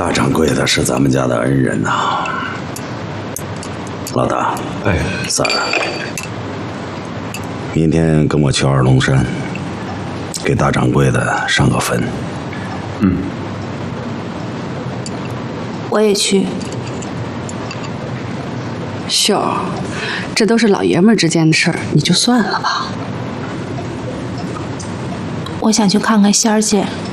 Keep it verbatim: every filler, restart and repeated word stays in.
大掌柜的是咱们家的恩人呐。老大， 哎， 三儿，明天跟我去二龙山，给大掌柜的上个坟。 嗯， 我也去。 秀儿，这都是老爷们儿之间的事儿，你就算了吧。 我想去看看仙儿姐。